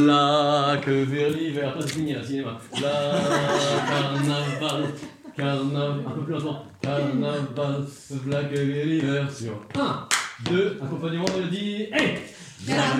Là que vers l'hiver, toi c'est fini là, cinéma. Là, carnaval, un peu plus lentement. Carnaval, là que vers l'hiver sur 1, 2, accompagnement, on le dit, hey!